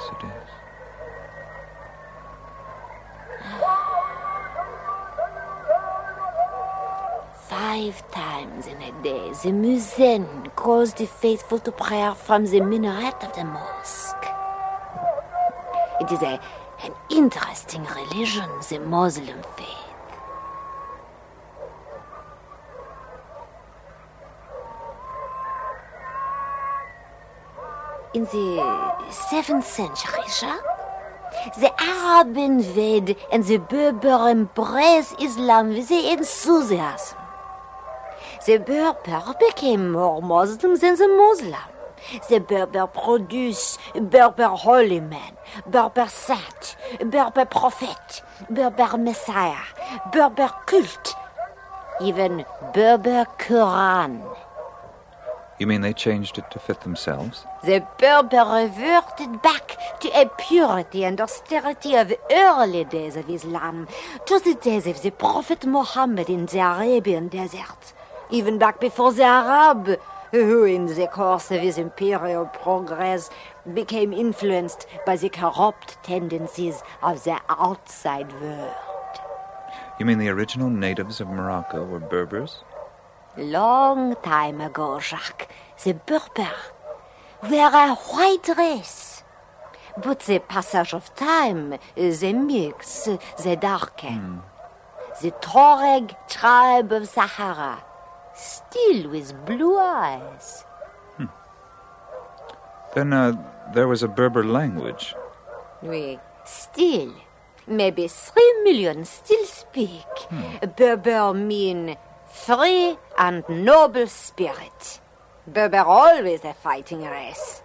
it is. 5 times in a day, the muezzin calls the faithful to prayer from the minaret of the mosque. It is an interesting religion, the Muslim faith. In the 7th century, Jacques, the Arab invade and the Berber embrace Islam with enthusiasm. The Berber became more Muslim than the Muslim. The Berber produce Berber holy men, Berber saint, Berber prophet, Berber messiah, Berber cult, even Berber Quran. You mean they changed it to fit themselves? The Berber reverted back to a purity and austerity of early days of Islam, to the days of the Prophet Muhammad in the Arabian desert, even back before the Arab, who in the course of his imperial progress became influenced by the corrupt tendencies of the outside world. You mean the original natives of Morocco were Berbers? Long time ago, Jacques, the Berber were a white race. But the passage of time, they mix, they darken. The Tuareg tribe of Sahara, still with blue eyes. Then there was a Berber language. Oui, still. Maybe 3 million still speak. Berber mean free and noble spirit. Berber always a fighting race.